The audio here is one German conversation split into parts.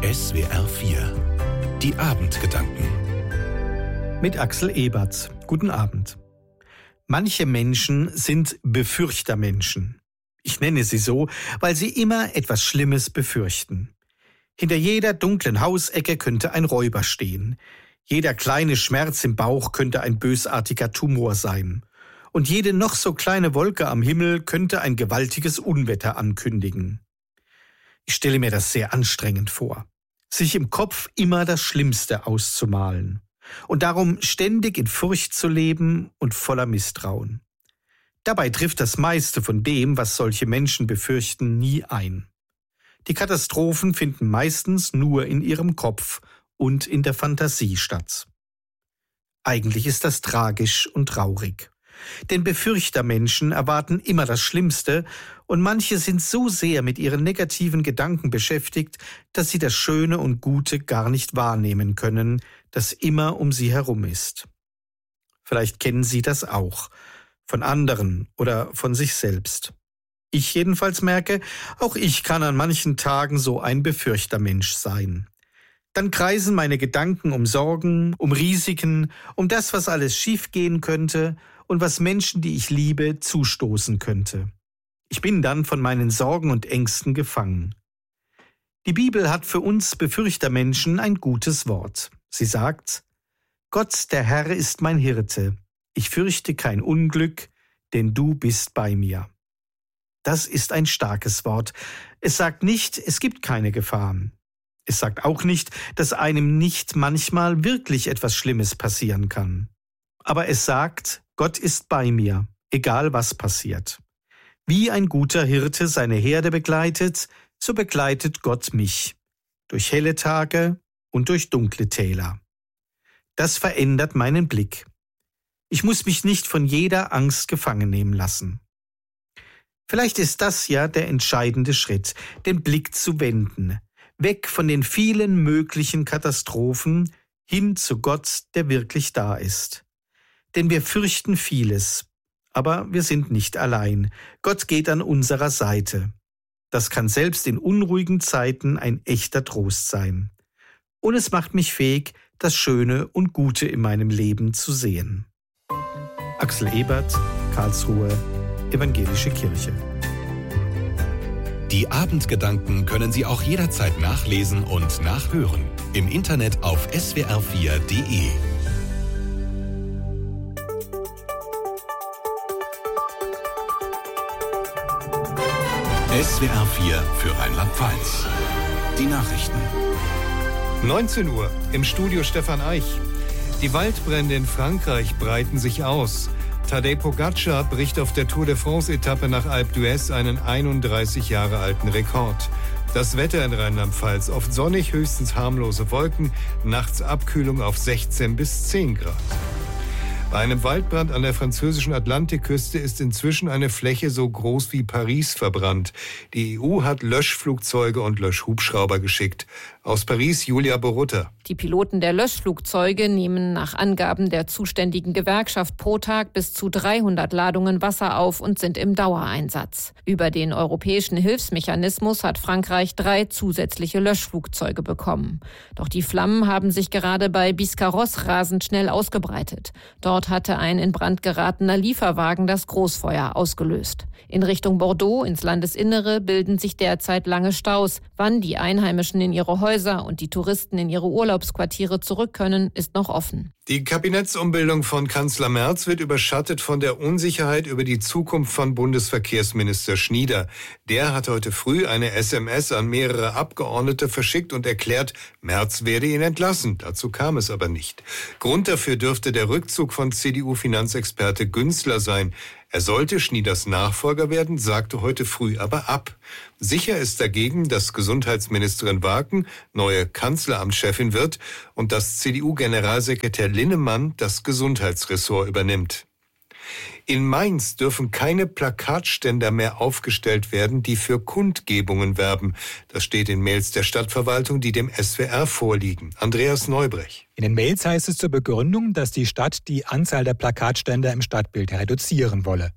SWR 4 Die Abendgedanken Mit Axel Ebert. Guten Abend. Manche Menschen sind Befürchtermenschen. Ich nenne sie so, weil sie immer etwas Schlimmes befürchten. Hinter jeder dunklen Hausecke könnte ein Räuber stehen. Jeder kleine Schmerz im Bauch könnte ein bösartiger Tumor sein. Und jede noch so kleine Wolke am Himmel könnte ein gewaltiges Unwetter ankündigen. Ich stelle mir das sehr anstrengend vor, sich im Kopf immer das Schlimmste auszumalen und darum ständig in Furcht zu leben und voller Misstrauen. Dabei trifft das meiste von dem, was solche Menschen befürchten, nie ein. Die Katastrophen finden meistens nur in ihrem Kopf und in der Fantasie statt. Eigentlich ist das tragisch und traurig. Denn Befürchtermenschen erwarten immer das Schlimmste und manche sind so sehr mit ihren negativen Gedanken beschäftigt, dass sie das Schöne und Gute gar nicht wahrnehmen können, das immer um sie herum ist. Vielleicht kennen Sie das auch, von anderen oder von sich selbst. Ich jedenfalls merke, auch ich kann an manchen Tagen so ein Befürchtermensch sein. Dann kreisen meine Gedanken um Sorgen, um Risiken, um das, was alles schiefgehen könnte und was Menschen, die ich liebe, zustoßen könnte. Ich bin dann von meinen Sorgen und Ängsten gefangen. Die Bibel hat für uns Befürchtermenschen ein gutes Wort. Sie sagt: Gott, der Herr, ist mein Hirte. Ich fürchte kein Unglück, denn du bist bei mir. Das ist ein starkes Wort. Es sagt nicht, es gibt keine Gefahr. Es sagt auch nicht, dass einem nicht manchmal wirklich etwas Schlimmes passieren kann. Aber es sagt, Gott ist bei mir, egal was passiert. Wie ein guter Hirte seine Herde begleitet, so begleitet Gott mich. Durch helle Tage und durch dunkle Täler. Das verändert meinen Blick. Ich muss mich nicht von jeder Angst gefangen nehmen lassen. Vielleicht ist das ja der entscheidende Schritt, den Blick zu wenden. Weg von den vielen möglichen Katastrophen hin zu Gott, der wirklich da ist. Denn wir fürchten vieles, aber wir sind nicht allein. Gott geht an unserer Seite. Das kann selbst in unruhigen Zeiten ein echter Trost sein. Und es macht mich fähig, das Schöne und Gute in meinem Leben zu sehen. Axel Ebert, Karlsruhe, Evangelische Kirche. Die Abendgedanken können Sie auch jederzeit nachlesen und nachhören. Im Internet auf swr4.de. SWR 4 für Rheinland-Pfalz. Die Nachrichten. 19 Uhr, im Studio Stefan Eich. Die Waldbrände in Frankreich breiten sich aus. Tadej Pogačar bricht auf der Tour de France-Etappe nach Alpe d'Huez einen 31 Jahre alten Rekord. Das Wetter in Rheinland-Pfalz: oft sonnig, höchstens harmlose Wolken, nachts Abkühlung auf 16 bis 10 Grad. Bei einem Waldbrand an der französischen Atlantikküste ist inzwischen eine Fläche so groß wie Paris verbrannt. Die EU hat Löschflugzeuge und Löschhubschrauber geschickt. Aus Paris, Julia Borutta. Die Piloten der Löschflugzeuge nehmen nach Angaben der zuständigen Gewerkschaft pro Tag bis zu 300 Ladungen Wasser auf und sind im Dauereinsatz. Über den europäischen Hilfsmechanismus hat Frankreich 3 zusätzliche Löschflugzeuge bekommen. Doch die Flammen haben sich gerade bei Biscarrosse rasend schnell ausgebreitet. Dort hatte ein in Brand geratener Lieferwagen das Großfeuer ausgelöst. In Richtung Bordeaux, ins Landesinnere, bilden sich derzeit lange Staus. Wann die Einheimischen in ihre Häuser und die Touristen in ihre Urlaubsquartiere zurück können, ist noch offen. Die Kabinettsumbildung von Kanzler Merz wird überschattet von der Unsicherheit über die Zukunft von Bundesverkehrsminister Schnieder. Der hat heute früh eine SMS an mehrere Abgeordnete verschickt und erklärt, Merz werde ihn entlassen. Dazu kam es aber nicht. Grund dafür dürfte der Rückzug von CDU-Finanzexperte Günzler sein. Er sollte Schnieders Nachfolger werden, sagte heute früh aber ab. Sicher ist dagegen, dass Gesundheitsministerin Waken neue Kanzleramtschefin wird und dass CDU-Generalsekretär Linnemann das Gesundheitsressort übernimmt. In Mainz dürfen keine Plakatständer mehr aufgestellt werden, die für Kundgebungen werben. Das steht in Mails der Stadtverwaltung, die dem SWR vorliegen. Andreas Neubrech. In den Mails heißt es zur Begründung, dass die Stadt die Anzahl der Plakatständer im Stadtbild reduzieren wolle.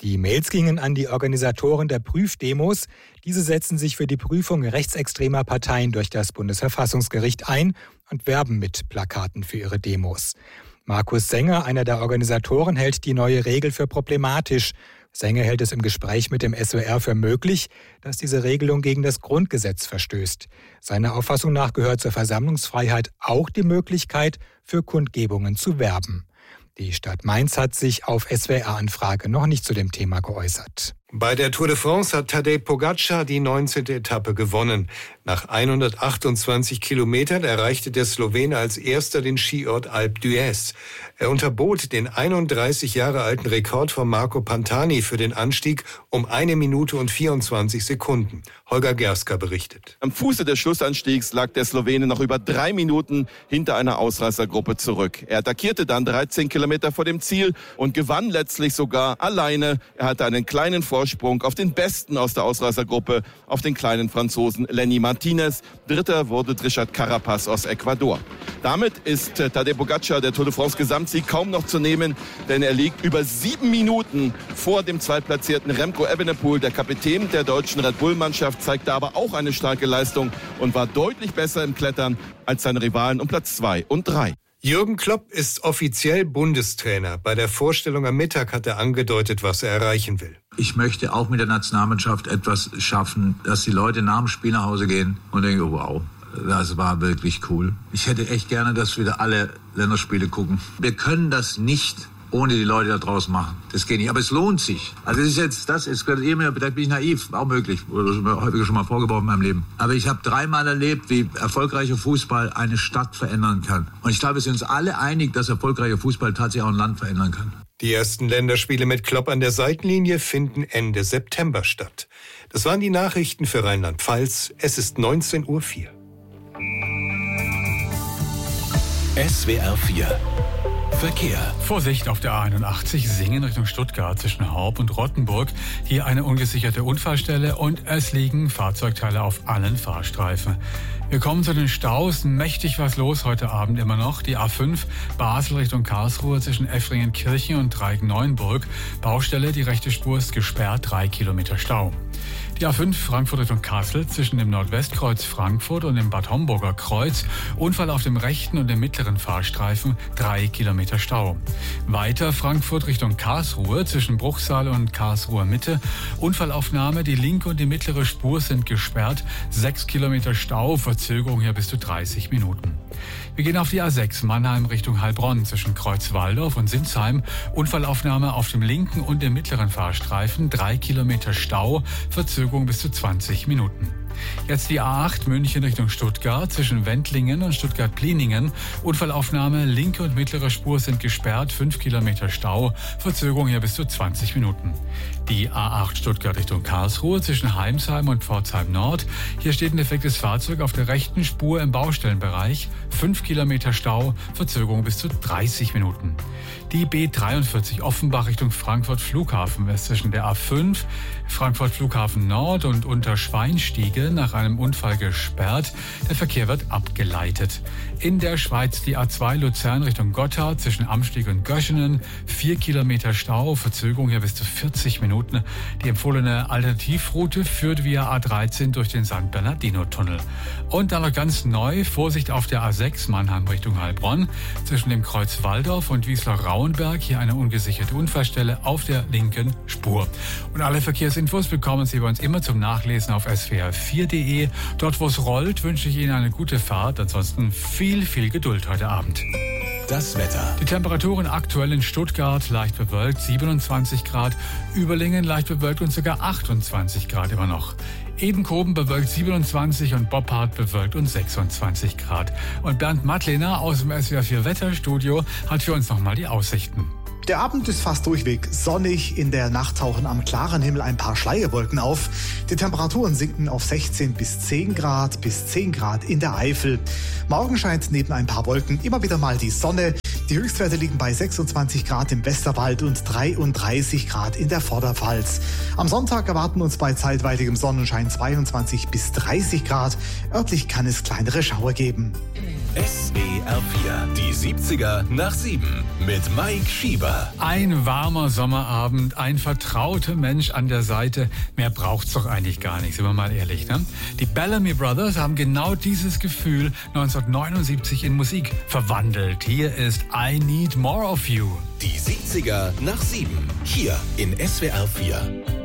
Die Mails gingen an die Organisatoren der Prüfdemos. Diese setzen sich für die Prüfung rechtsextremer Parteien durch das Bundesverfassungsgericht ein und werben mit Plakaten für ihre Demos. Markus Sänger, einer der Organisatoren, hält die neue Regel für problematisch. Sänger hält es im Gespräch mit dem SWR für möglich, dass diese Regelung gegen das Grundgesetz verstößt. Seiner Auffassung nach gehört zur Versammlungsfreiheit auch die Möglichkeit, für Kundgebungen zu werben. Die Stadt Mainz hat sich auf SWR-Anfrage noch nicht zu dem Thema geäußert. Bei der Tour de France hat Tadej Pogačar die 19. Etappe gewonnen. Nach 128 Kilometern erreichte der Slowene als erster den Skiort Alpe d'Huez. Er unterbot den 31 Jahre alten Rekord von Marco Pantani für den Anstieg um 1 Minute und 24 Sekunden. Holger Gerska berichtet. Am Fuße des Schlussanstiegs lag der Slowene noch über 3 Minuten hinter einer Ausreißergruppe zurück. Er attackierte dann 13 Kilometer vor dem Ziel und gewann letztlich sogar alleine. Er hatte einen kleinen Vorsprung auf den Besten aus der Ausreißergruppe, auf den kleinen Franzosen Lenny Martinez. Dritter wurde Richard Carapaz aus Ecuador. Damit ist Tadej Pogačar der Tour de France Gesamtsieg kaum noch zu nehmen, denn er liegt über 7 Minuten vor dem zweitplatzierten Remco Evenepoel. Der Kapitän der deutschen Red Bull-Mannschaft zeigte aber auch eine starke Leistung und war deutlich besser im Klettern als seine Rivalen um Platz 2 und 3. Jürgen Klopp ist offiziell Bundestrainer. Bei der Vorstellung am Mittag hat er angedeutet, was er erreichen will. Ich möchte auch mit der Nationalmannschaft etwas schaffen, dass die Leute nach dem Spiel nach Hause gehen und denken, oh, wow, das war wirklich cool. Ich hätte echt gerne, dass wir wieder alle Länderspiele gucken. Wir können das nicht ohne die Leute da draußen machen. Das geht nicht. Aber es lohnt sich. Also das ist vielleicht bin ich naiv, auch möglich. Das ist mir häufiger schon mal vorgeworfen in meinem Leben. Aber ich habe 3-mal erlebt, wie erfolgreicher Fußball eine Stadt verändern kann. Und ich glaube, wir sind uns alle einig, dass erfolgreicher Fußball tatsächlich auch ein Land verändern kann. Die ersten Länderspiele mit Klopp an der Seitenlinie finden Ende September statt. Das waren die Nachrichten für Rheinland-Pfalz. Es ist 19:04 Uhr. SWR 4 Verkehr. Vorsicht auf der A81 Singen Richtung Stuttgart zwischen Horb und Rottenburg. Hier eine ungesicherte Unfallstelle und es liegen Fahrzeugteile auf allen Fahrstreifen. Wir kommen zu den Staus. Mächtig was los heute Abend immer noch. Die A5 Basel Richtung Karlsruhe zwischen Effringen-Kirchen und Dreieck-Neuenburg. Baustelle, die rechte Spur ist gesperrt, 3 Kilometer Stau. Die A5 Frankfurt Richtung Kassel zwischen dem Nordwestkreuz Frankfurt und dem Bad Homburger Kreuz. Unfall auf dem rechten und dem mittleren Fahrstreifen, 3 Kilometer Stau. Weiter Frankfurt Richtung Karlsruhe zwischen Bruchsal und Karlsruher Mitte. Unfallaufnahme, die linke und die mittlere Spur sind gesperrt, 6 Kilometer Stau, Verzögerung hier bis zu 30 Minuten. Wir gehen auf die A6 Mannheim Richtung Heilbronn zwischen Kreuzwaldorf und Sinsheim. Unfallaufnahme auf dem linken und dem mittleren Fahrstreifen, 3 Kilometer Stau, Verzögerung bis zu 20 Minuten. Jetzt die A8 München Richtung Stuttgart zwischen Wendlingen und Stuttgart-Pliningen. Unfallaufnahme, linke und mittlere Spur sind gesperrt, 5 Kilometer Stau, Verzögerung hier bis zu 20 Minuten. Die A8 Stuttgart Richtung Karlsruhe zwischen Heimsheim und Pforzheim Nord. Hier steht ein defektes Fahrzeug auf der rechten Spur im Baustellenbereich, 5 Kilometer Stau, Verzögerung bis zu 30 Minuten. Die B43 Offenbach Richtung Frankfurt Flughafen ist zwischen der A5 Frankfurt Flughafen Nord und Unterschweinstiege nach einem Unfall gesperrt. Der Verkehr wird abgeleitet. In der Schweiz die A2 Luzern Richtung Gotthard zwischen Amstieg und Göschenen. 4 Kilometer Stau, Verzögerung hier bis zu 40 Minuten. Die empfohlene Alternativroute führt via A13 durch den St. Bernardino-Tunnel. Und dann noch ganz neu, Vorsicht auf der A6 Mannheim Richtung Heilbronn. Zwischen dem Kreuz Walldorf und Wiesloch-Rauenberg hier eine ungesicherte Unfallstelle auf der linken Spur. Und alle Verkehrsinfos bekommen Sie bei uns immer zum Nachlesen auf swr4.de. Dort, wo es rollt, wünsche ich Ihnen eine gute Fahrt. Ansonsten viel Geduld heute Abend. Das Wetter. Die Temperaturen aktuell in Stuttgart leicht bewölkt, 27 Grad. Überlingen leicht bewölkt und sogar 28 Grad immer noch. Edenkoben bewölkt 27 und Boppard bewölkt und 26 Grad. Und Bernd Mattlener aus dem SWR4 Wetterstudio hat für uns nochmal die Aussichten. Der Abend ist fast durchweg sonnig. In der Nacht tauchen am klaren Himmel ein paar Schleierwolken auf. Die Temperaturen sinken auf 16 bis 10 Grad bis 10 Grad in der Eifel. Morgen scheint neben ein paar Wolken immer wieder mal die Sonne. Die Höchstwerte liegen bei 26 Grad im Westerwald und 33 Grad in der Vorderpfalz. Am Sonntag erwarten uns bei zeitweiligem Sonnenschein 22 bis 30 Grad. Örtlich kann es kleinere Schauer geben. SWR 4, die 70er nach 7 mit Mike Schieber. Ein warmer Sommerabend, ein vertrauter Mensch an der Seite. Mehr braucht's doch eigentlich gar nicht, sind wir mal ehrlich, ne? Die Bellamy Brothers haben genau dieses Gefühl 1979 in Musik verwandelt. Hier ist I Need More of You. Die 70er nach 7, hier in SWR 4.